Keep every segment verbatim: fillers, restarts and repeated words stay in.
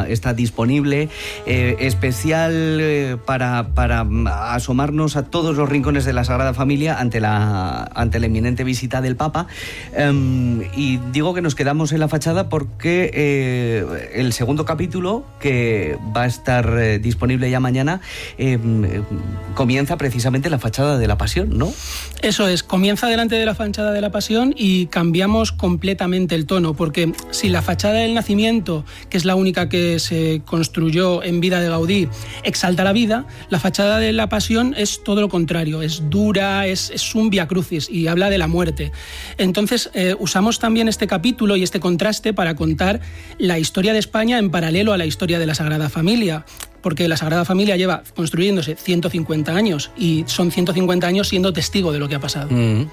está, está disponible, eh, especial eh, para, para asomarnos a todos los rincones de la Sagrada Familia ante la, ante la inminente visita del Papa. Um, y digo que nos quedamos en la fachada porque eh, el segundo capítulo, que va a estar eh, disponible ya mañana, eh, comienza precisamente la fachada de la Pasión, ¿no? Eso es, comienza delante de la fachada de la Pasión y cambiamos completamente el tono, porque si la fachada del Nacimiento, que es la única que se construyó en vida de Gaudí, exalta la vida, la fachada de la Pasión es todo lo contrario, es dura, es, es un vía crucis y habla de la muerte. Entonces eh, usamos también este capítulo y este contraste para contar la historia de España en paralelo a la historia de la Sagrada Familia, porque la Sagrada Familia lleva construyéndose ciento cincuenta años y son ciento cincuenta años siendo testigo de lo que ha pasado. Mm.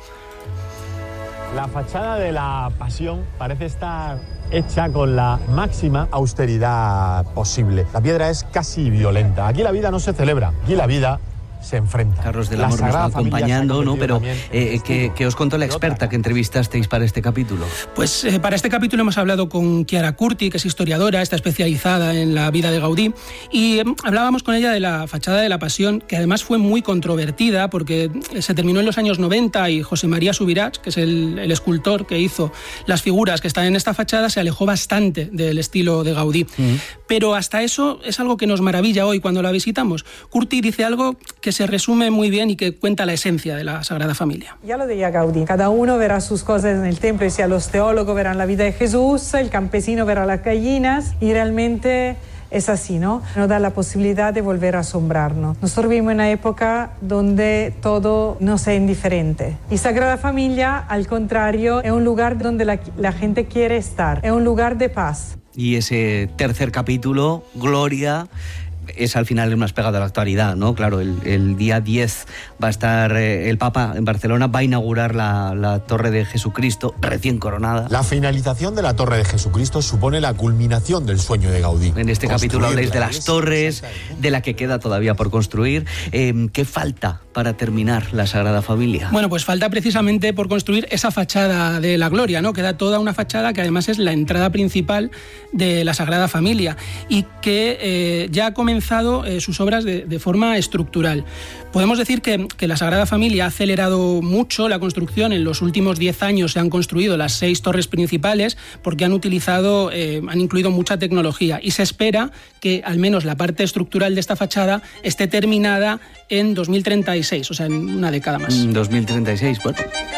La fachada de la Pasión parece estar hecha con la máxima austeridad posible. La piedra es casi violenta. Aquí la vida no se celebra, aquí la vida se enfrenta. Carlos del Amor nos va acompañando, ¿no? Pero eh, ¿qué, ¿qué os contó la experta que entrevistasteis para este capítulo? Pues eh, para este capítulo hemos hablado con Chiara Curti, que es historiadora, está especializada en la vida de Gaudí, y eh, hablábamos con ella de la fachada de la Pasión, que además fue muy controvertida porque se terminó en los años noventa y José María Subirats, que es el, el escultor que hizo las figuras que están en esta fachada, se alejó bastante del estilo de Gaudí. Uh-huh. Pero hasta eso es algo que nos maravilla hoy cuando la visitamos. Curti dice algo que se resume muy bien y que cuenta la esencia de la Sagrada Familia. Ya lo decía Gaudí, cada uno verá sus cosas en el templo, y sea los teólogos verán la vida de Jesús, el campesino verá las gallinas, y realmente es así, ¿no? Nos da la posibilidad de volver a asombrarnos. Nosotros vivimos en una época donde todo no sea indiferente. Y Sagrada Familia, al contrario, es un lugar donde la, la gente quiere estar, es un lugar de paz. Y ese tercer capítulo, Gloria, es al final el más pegado a la actualidad, ¿no? Claro, el, el día diez va a estar eh, el Papa en Barcelona, va a inaugurar la, la Torre de Jesucristo recién coronada. La finalización de la Torre de Jesucristo supone la culminación del sueño de Gaudí. En este capítulo habláis de las torres, de la que queda todavía por construir. Eh, ¿Qué falta para terminar la Sagrada Familia? Bueno, pues falta precisamente por construir esa fachada de la Gloria, ¿no? Queda toda una fachada que además es la entrada principal de la Sagrada Familia y que eh, ya ha comenzado Eh, sus obras de, de forma estructural. Podemos decir que, que la Sagrada Familia ha acelerado mucho la construcción. En los últimos diez años se han construido las seis torres principales porque han utilizado, eh, han incluido mucha tecnología, y se espera que al menos la parte estructural de esta fachada esté terminada en dos mil treinta y seis, o sea, en una década más. dos mil treinta y seis, bueno.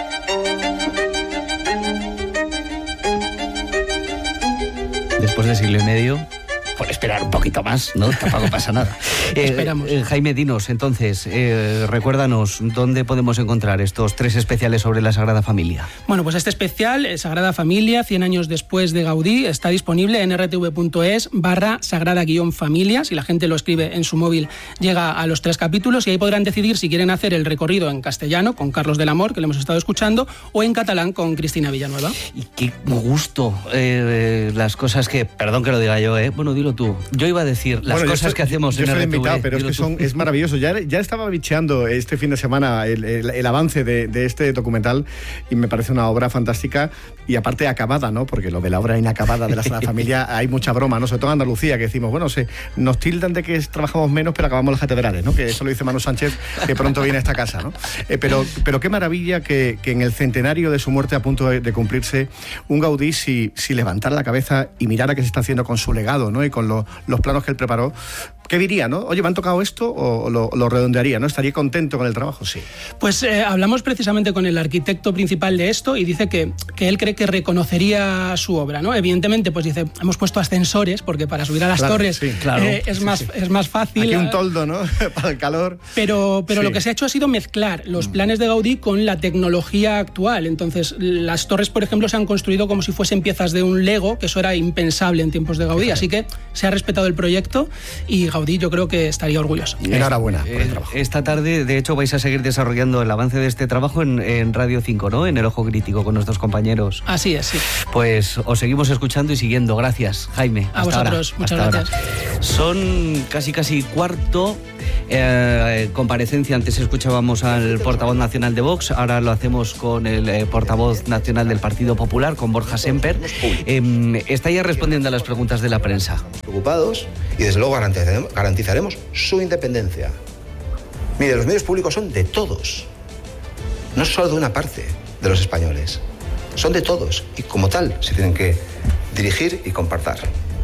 Después de siglo y medio, por esperar un poquito más, ¿no? Tampoco pasa nada. Eh, Esperamos. Eh, Jaime, dinos, entonces, eh, recuérdanos, ¿dónde podemos encontrar estos tres especiales sobre la Sagrada Familia? Bueno, pues este especial, eh, Sagrada Familia, cien años después de Gaudí, está disponible en r t v punto es barra sagrada guión familia. Si la gente lo escribe en su móvil, llega a los tres capítulos, y ahí podrán decidir si quieren hacer el recorrido en castellano, con Carlos del Amor, que lo hemos estado escuchando, o en catalán, con Cristina Villanueva. Y qué gusto, eh, las cosas que, perdón que lo diga yo, eh, bueno, dilo tú. Yo iba a decir las bueno, cosas soy, que hacemos yo en soy R T V. Invitado, pero es que son, es maravilloso. Ya, ya estaba bicheando este fin de semana el, el, el avance de, de este documental, y me parece una obra fantástica, y aparte acabada, ¿no? Porque lo de la obra inacabada de la Sagrada Familia hay mucha broma, ¿no? Sobre todo en Andalucía, que decimos, bueno, se, nos tildan de que trabajamos menos, pero acabamos las catedrales, ¿no? Que eso lo dice Manu Sánchez, que pronto viene a esta casa, ¿no? Eh, pero, pero qué maravilla que, que en el centenario de su muerte, a punto de, de cumplirse, un Gaudí, si, si levantara la cabeza y mirara qué se está haciendo con su legado, ¿no? Y con lo, los planos que él preparó, ¿qué diría, no? Oye, ¿me han tocado esto? O lo, lo redondearía, ¿no? ¿Estaría contento con el trabajo? Sí. Pues eh, hablamos precisamente con el arquitecto principal de esto, y dice que, que él cree que reconocería su obra, ¿no? Evidentemente, pues dice, hemos puesto ascensores, porque para subir a las claro, torres sí, claro, eh, es, sí, más, sí. es más fácil. Aquí un toldo, ¿no? Para el calor. Pero, pero sí. lo que se ha hecho ha sido mezclar los planes de Gaudí con la tecnología actual. Entonces, las torres, por ejemplo, se han construido como si fuesen piezas de un Lego, que eso era impensable en tiempos de Gaudí. Así que se ha respetado el proyecto, y Gaudí yo creo que estaría orgulloso. Enhorabuena por el trabajo. Esta tarde, de hecho, vais a seguir desarrollando el avance de este trabajo en, en Radio cinco, ¿no? En El Ojo Crítico, con nuestros compañeros. Así es, sí. Pues os seguimos escuchando y siguiendo. Gracias, Jaime. A Hasta vosotros, ahora. muchas Hasta gracias. Ahora. Son casi casi cuarto. eh, comparecencia. Antes escuchábamos al portavoz nacional de Vox, ahora lo hacemos con el eh, portavoz nacional del Partido Popular, con Borja Semper. Eh, está ya respondiendo a las preguntas de la prensa. Preocupados y desde luego garantizaremos, garantizaremos su independencia. Mire, los medios públicos son de todos, no solo de una parte de los españoles, son de todos y como tal se tienen que dirigir y compartir.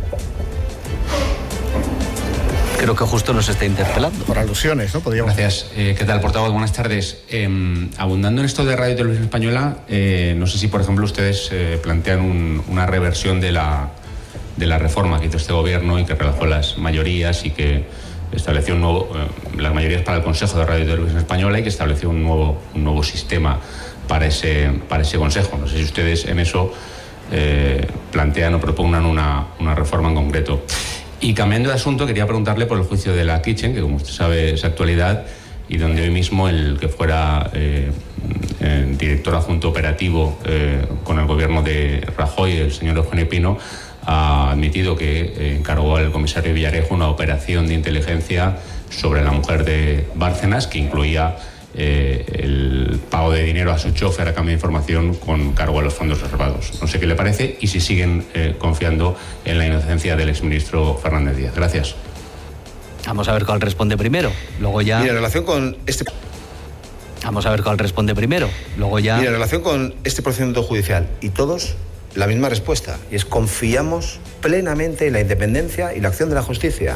Creo que justo nos está interpelando. Por alusiones, ¿no? Podríamos... Gracias. Eh, ¿Qué tal, portavoz? Buenas tardes. Eh, abundando en esto de Radio y Televisión Española, eh, no sé si, por ejemplo, ustedes eh, plantean un, una reversión de la, de la reforma que hizo este gobierno y que relajó las mayorías y que estableció un nuevo, eh, las mayorías para el Consejo de Radio y Televisión Española y que estableció un nuevo, un nuevo sistema para ese, para ese Consejo. No sé si ustedes en eso eh, plantean o propongan una, una reforma en concreto. Y cambiando de asunto, quería preguntarle por el juicio de la Kitchen, que como usted sabe es actualidad, y donde hoy mismo el que fuera eh, eh, director adjunto operativo eh, con el gobierno de Rajoy, el señor Eugenio Pino, ha admitido que eh, encargó al comisario Villarejo una operación de inteligencia sobre la mujer de Bárcenas, que incluía eh, el pago de dinero a su chofer a cambio de información con cargo a los fondos reservados. No sé qué le parece y si siguen eh, confiando en la inocencia del exministro Fernández Díaz. Gracias. Vamos a ver cuál responde primero, luego ya... Y en relación con este... Vamos a ver cuál responde primero, luego ya... Y en relación con este procedimiento judicial, y todos la misma respuesta, y es confiamos plenamente en la independencia y la acción de la justicia.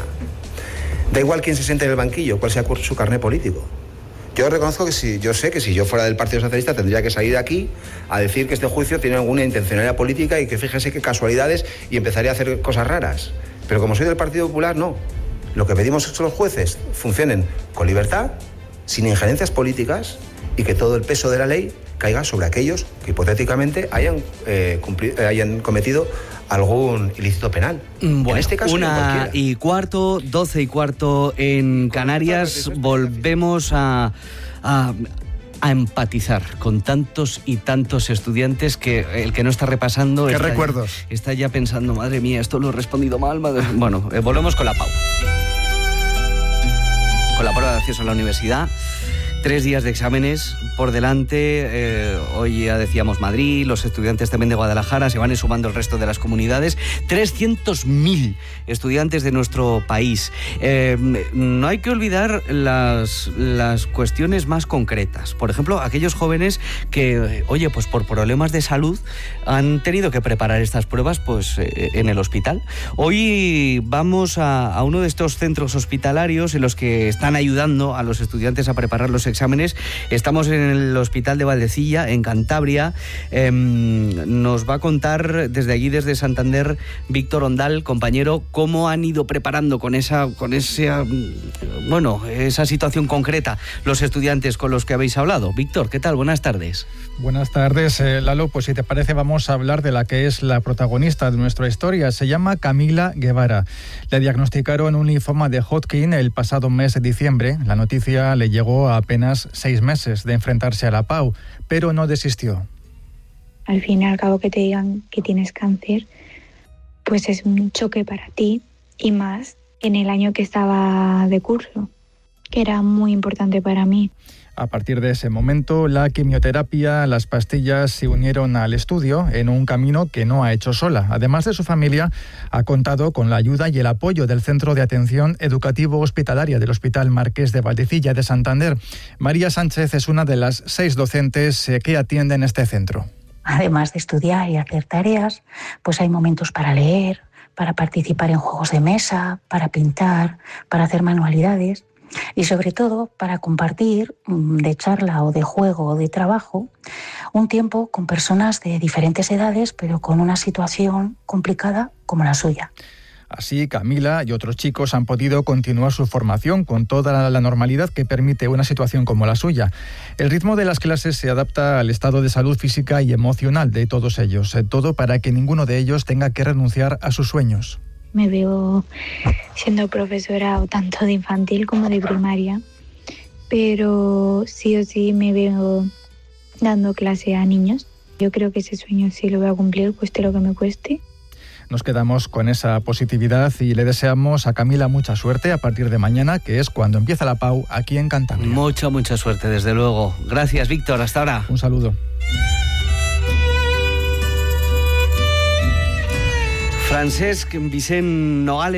Da igual quién se siente en el banquillo, cuál sea su carné político. Yo reconozco que si, yo sé que si yo fuera del Partido Socialista tendría que salir de aquí a decir que este juicio tiene alguna intencionalidad política y que fíjese qué casualidades y empezaría a hacer cosas raras. Pero como soy del Partido Popular, no. Lo que pedimos es que los jueces funcionen con libertad, sin injerencias políticas y que todo el peso de la ley caiga sobre aquellos que hipotéticamente hayan, eh, cumplido, eh, hayan cometido algún ilícito penal. Bueno, en este caso, una y cuarto, doce y cuarto en Canarias. Volvemos a, a, a empatizar con tantos y tantos estudiantes que el que no está repasando... ¿Qué está, recuerdos? Está ya pensando, madre mía, esto lo he respondido mal. Madre... Bueno, eh, volvemos con la Pau. Con la prueba de acceso a la universidad. Tres días de exámenes por delante, eh, hoy ya decíamos Madrid, los estudiantes también de Guadalajara, se van sumando el resto de las comunidades, trescientos mil estudiantes de nuestro país. Eh, no hay que olvidar las, las cuestiones más concretas, por ejemplo, aquellos jóvenes que, oye, pues por problemas de salud han tenido que preparar estas pruebas pues eh, en el hospital. Hoy vamos a, a uno de estos centros hospitalarios en los que están ayudando a los estudiantes a preparar los exámenes. Estamos en el Hospital de Valdecilla, en Cantabria. Eh, nos va a contar desde allí, desde Santander, Víctor Ondal, compañero, cómo han ido preparando con esa, con esa, bueno, esa situación concreta los estudiantes con los que habéis hablado. Víctor, ¿qué tal? Buenas tardes. Buenas tardes, eh, Lalo. Pues si te parece vamos a hablar de la que es la protagonista de nuestra historia. Se llama Camila Guevara. Le diagnosticaron un linfoma de Hodgkin el pasado mes de diciembre. La noticia le llegó a apenas seis meses de enfrentarse a la Pau, pero no desistió. Al fin y al cabo que te digan que tienes cáncer, pues es un choque para ti, y más en el año que estaba de curso, que era muy importante para mí. A partir de ese momento, la quimioterapia, las pastillas se unieron al estudio en un camino que no ha hecho sola. Además de su familia, ha contado con la ayuda y el apoyo del Centro de Atención Educativo Hospitalaria del Hospital Marqués de Valdecilla de Santander. María Sánchez es una de las seis docentes que atienden este centro. Además de estudiar y hacer tareas, pues hay momentos para leer, para participar en juegos de mesa, para pintar, para hacer manualidades. Y sobre todo para compartir de charla o de juego o de trabajo un tiempo con personas de diferentes edades pero con una situación complicada como la suya. Así, Camila y otros chicos han podido continuar su formación con toda la normalidad que permite una situación como la suya. El ritmo de las clases se adapta al estado de salud física y emocional de todos ellos, todo para que ninguno de ellos tenga que renunciar a sus sueños. Me veo siendo profesora o tanto de infantil como de primaria, pero sí o sí me veo dando clase a niños. Yo creo que ese sueño sí lo voy a cumplir, cueste lo que me cueste. Nos quedamos con esa positividad y le deseamos a Camila mucha suerte a partir de mañana, que es cuando empieza la Pau aquí en Cantabria. Mucha, mucha suerte, desde luego. Gracias, Víctor. Hasta ahora. Un saludo. Francesc Vicent Nogales.